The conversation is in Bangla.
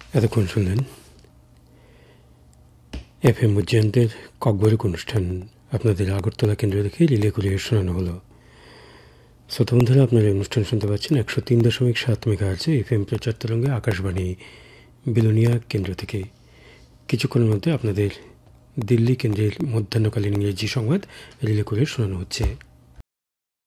এতক্ষণ শুনলেন FM উজ্জয়ন্তের ককবরক অনুষ্ঠান। আপনাদের আগরতলা কেন্দ্র থেকে রিলে করে শোনানো হলো। শ্রোতা বন্ধুরা, আপনারা এই অনুষ্ঠান শুনতে পাচ্ছেন 103.7 মেগাহার্টজে FM প্রচার তরঙ্গে আকাশবাণী বিলোনিয়া কেন্দ্র থেকে। কিছুক্ষণের মধ্যে আপনাদের দিল্লি কেন্দ্রের মধ্যাহ্নকালীন ইংরেজি সংবাদ রিলে করে শোনানো হচ্ছে।